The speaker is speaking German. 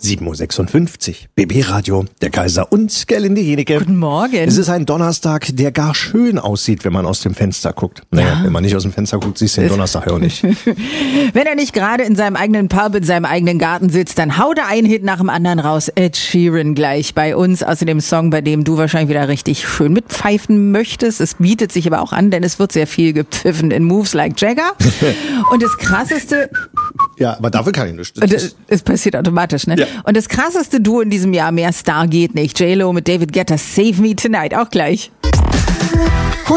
7.56 Uhr. BB Radio, der Kaiser und Gerlinde Jenike. Guten Morgen. Es ist ein Donnerstag, der gar schön aussieht, wenn man aus dem Fenster guckt. Naja, wenn man nicht aus dem Fenster guckt, siehst du den Donnerstag ja auch nicht. Wenn er nicht gerade in seinem eigenen Pub, in seinem eigenen Garten sitzt, dann haut er einen Hit nach dem anderen raus. Ed Sheeran gleich bei uns. Außerdem Song, bei dem du wahrscheinlich wieder richtig schön mitpfeifen möchtest. Es bietet sich aber auch an, denn es wird sehr viel gepfiffen in Moves like Jagger. Und das Krasseste... Ja, aber dafür kann ich nicht. Es passiert automatisch, ne? Ja. Und das krasseste Duo in diesem Jahr, mehr Star geht nicht. J-Lo mit David Guetta, Save Me Tonight, auch gleich.